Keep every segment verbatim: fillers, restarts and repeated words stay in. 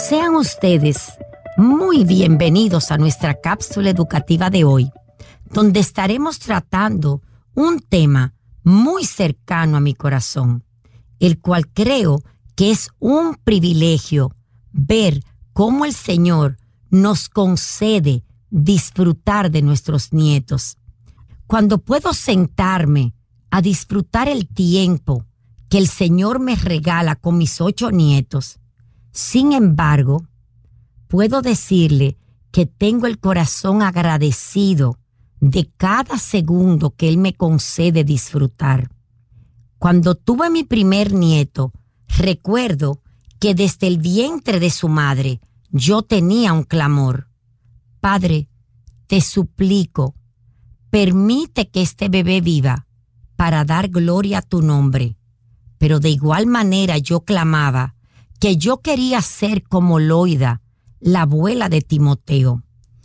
Sean ustedes muy bienvenidos a nuestra cápsula educativa de hoy, donde estaremos tratando un tema muy cercano a mi corazón, el cual creo que es un privilegio ver cómo el Señor nos concede disfrutar de nuestros nietos. Cuando puedo sentarme a disfrutar el tiempo que el Señor me regala con mis ocho nietos, sin embargo, puedo decirle que tengo el corazón agradecido de cada segundo que Él me concede disfrutar. Cuando tuve mi primer nieto, recuerdo que desde el vientre de su madre yo tenía un clamor. Padre, te suplico, permite que este bebé viva para dar gloria a tu nombre. Pero de igual manera yo clamaba que yo quería ser como Loida, la abuela de Timoteo.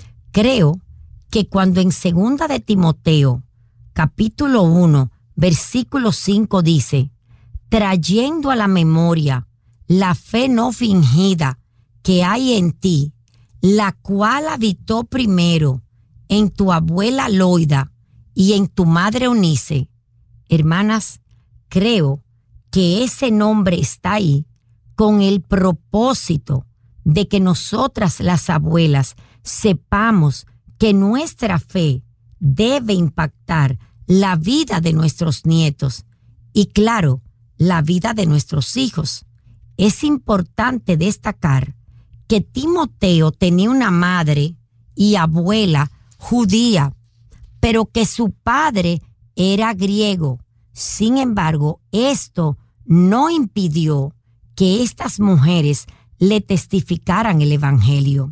Creo que cuando en segunda de Timoteo, capítulo uno, versículo cinco dice, trayendo a la memoria la fe no fingida que hay en ti, la cual habitó primero en tu abuela Loida y en tu madre Eunice. Hermanas, creo que ese nombre está ahí con el propósito de que nosotras las abuelas sepamos que nuestra fe debe impactar la vida de nuestros nietos y, claro, la vida de nuestros hijos. Es importante destacar que Timoteo tenía una madre y abuela judía, pero que su padre era griego. Sin embargo, esto no impidió que estas mujeres le testificaran el evangelio.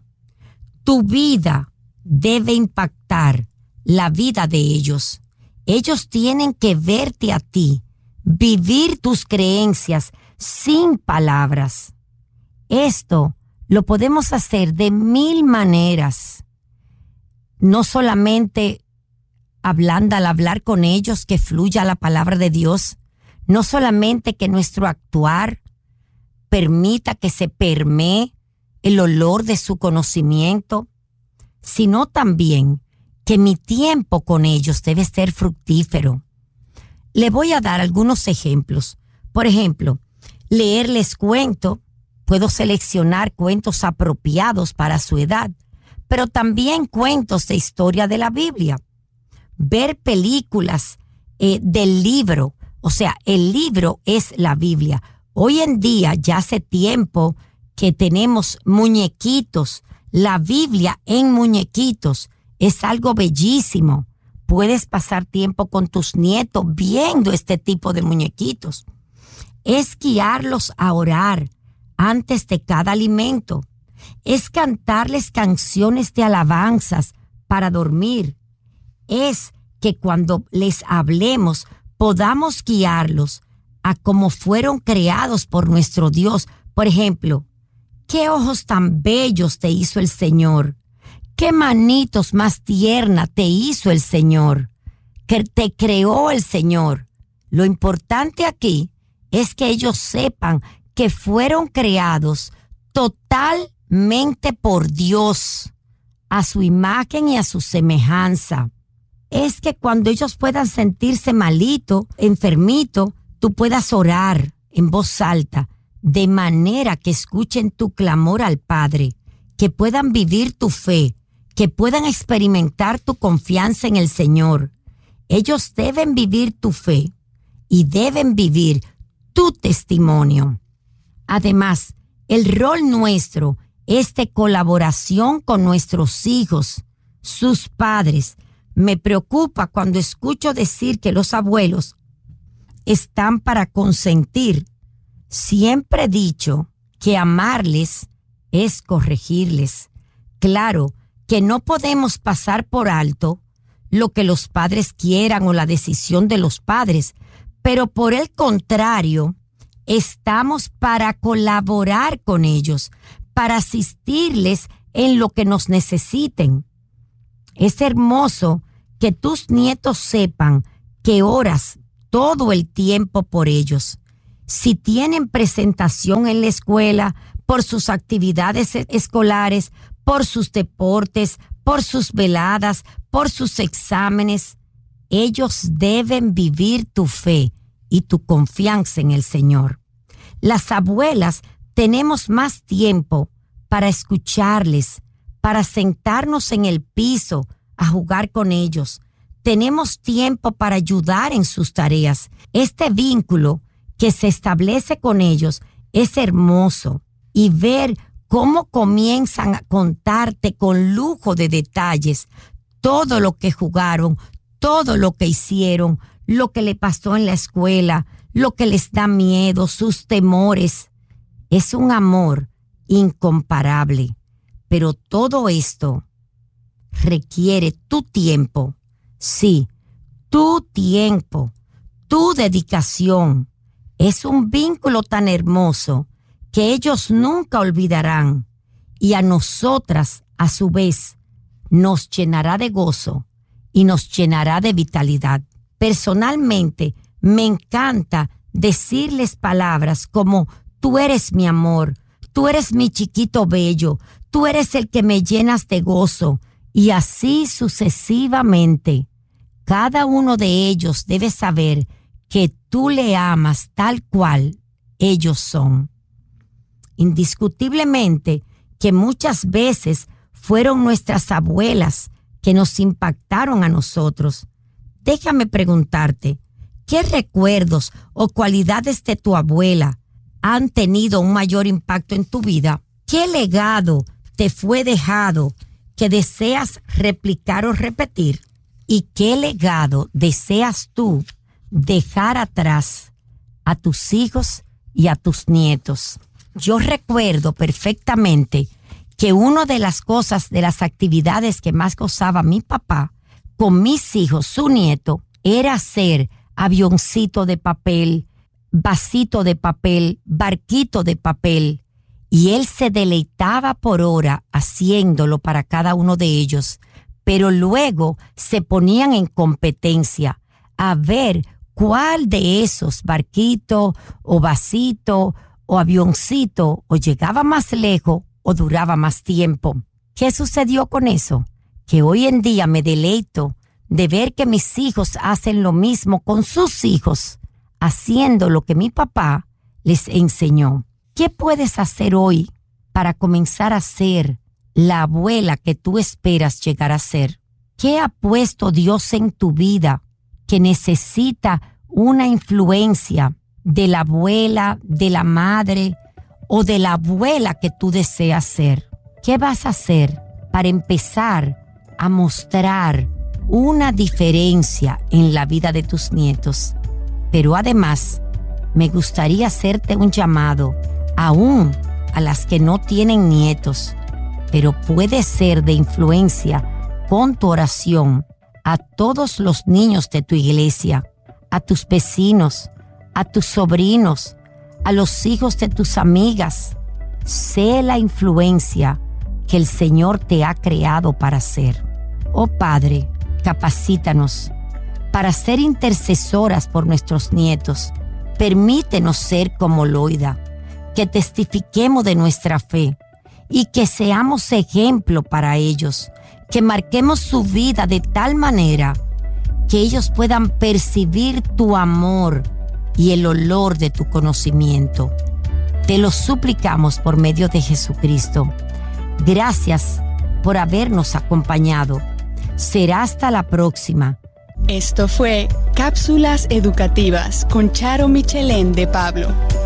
Tu vida debe impactar la vida de ellos. Ellos tienen que verte a ti, vivir tus creencias sin palabras. Esto lo podemos hacer de mil maneras. No solamente hablando al hablar con ellos que fluya la palabra de Dios, no solamente que nuestro actuar permita que se permee el olor de su conocimiento, sino también que mi tiempo con ellos debe ser fructífero. Le voy a dar algunos ejemplos. Por ejemplo, leerles cuento. Puedo seleccionar cuentos apropiados para su edad, pero también cuentos de historia de la Biblia. Ver películas eh, del libro, o sea, el libro es la Biblia. Hoy en día, ya hace tiempo que tenemos muñequitos. La Biblia en muñequitos es algo bellísimo. Puedes pasar tiempo con tus nietos viendo este tipo de muñequitos. Es guiarlos a orar antes de cada alimento. Es cantarles canciones de alabanzas para dormir. Es que cuando les hablemos podamos guiarlos a cómo fueron creados por nuestro Dios. Por ejemplo, ¿qué ojos tan bellos te hizo el Señor? ¿Qué manitos más tierna te hizo el Señor? Que te creó el Señor. Lo importante aquí es que ellos sepan que fueron creados totalmente por Dios, a su imagen y a su semejanza. Es que cuando ellos puedan sentirse malito, enfermito, tú puedas orar en voz alta, de manera que escuchen tu clamor al Padre, que puedan vivir tu fe, que puedan experimentar tu confianza en el Señor. Ellos deben vivir tu fe y deben vivir tu testimonio. Además, el rol nuestro es de colaboración con nuestros hijos, sus padres. Me preocupa cuando escucho decir que los abuelos están para consentir. Siempre he dicho que amarles es corregirles. Claro que no podemos pasar por alto lo que los padres quieran o la decisión de los padres, pero por el contrario, estamos para colaborar con ellos, para asistirles en lo que nos necesiten. Es hermoso que tus nietos sepan que oras todo el tiempo por ellos. Si tienen presentación en la escuela, por sus actividades escolares, por sus deportes, por sus veladas, por sus exámenes. Ellos deben vivir tu fe y tu confianza en el Señor. Las abuelas tenemos más tiempo para escucharles, para sentarnos en el piso a jugar con ellos. Tenemos tiempo para ayudar en sus tareas. Este vínculo que se establece con ellos es hermoso, y ver cómo comienzan a contarte con lujo de detalles todo lo que jugaron, todo lo que hicieron, lo que le pasó en la escuela, lo que les da miedo, sus temores. Es un amor incomparable, pero todo esto requiere tu tiempo. Sí, tu tiempo, tu dedicación. Es un vínculo tan hermoso que ellos nunca olvidarán, y a nosotras, a su vez, nos llenará de gozo y nos llenará de vitalidad. Personalmente, me encanta decirles palabras como: tú eres mi amor, tú eres mi chiquito bello, tú eres el que me llenas de gozo, y así sucesivamente. Cada uno de ellos debe saber que tú le amas tal cual ellos son. Indiscutiblemente que muchas veces fueron nuestras abuelas que nos impactaron a nosotros. Déjame preguntarte, ¿qué recuerdos o cualidades de tu abuela han tenido un mayor impacto en tu vida? ¿Qué legado te fue dejado que deseas replicar o repetir? ¿Y qué legado deseas tú dejar atrás a tus hijos y a tus nietos? Yo recuerdo perfectamente que una de las cosas, de las actividades que más gozaba mi papá con mis hijos, su nieto, era hacer avioncito de papel, vasito de papel, barquito de papel. Y él se deleitaba por hora haciéndolo para cada uno de ellos. Pero luego se ponían en competencia a ver cuál de esos barquitos o vasito o avioncito o llegaba más lejos o duraba más tiempo. ¿Qué sucedió con eso? Que hoy en día me deleito de ver que mis hijos hacen lo mismo con sus hijos, haciendo lo que mi papá les enseñó. ¿Qué puedes hacer hoy para comenzar a ser la abuela que tú esperas llegar a ser? ¿Qué ha puesto Dios en tu vida que necesita una influencia de la abuela, de la madre o de la abuela que tú deseas ser? ¿Qué vas a hacer para empezar a mostrar una diferencia en la vida de tus nietos? Pero además, me gustaría hacerte un llamado aún a las que no tienen nietos, pero puede ser de influencia con tu oración a todos los niños de tu iglesia, a tus vecinos, a tus sobrinos, a los hijos de tus amigas. Sé la influencia que el Señor te ha creado para ser. Oh Padre, capacítanos para ser intercesoras por nuestros nietos. Permítenos ser como Loida, que testifiquemos de nuestra fe y que seamos ejemplo para ellos, que marquemos su vida de tal manera que ellos puedan percibir tu amor y el olor de tu conocimiento. Te lo suplicamos por medio de Jesucristo. Gracias por habernos acompañado. Será hasta la próxima. Esto fue Cápsulas Educativas con Charo Michelén de Pablo.